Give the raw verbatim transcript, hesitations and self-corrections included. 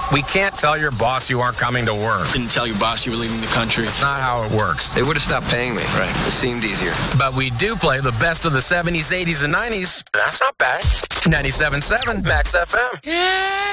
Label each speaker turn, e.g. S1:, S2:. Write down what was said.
S1: We can't tell your boss you aren't coming to work.
S2: Didn't tell your boss you were leaving the country.
S1: It's not how it works.
S3: They would have stopped paying me.
S2: Right.
S3: It seemed easier.
S1: But we do play the best of the seventies, eighties, and nineties. That's not bad. ninety-seven point seven Max F M. Yeah.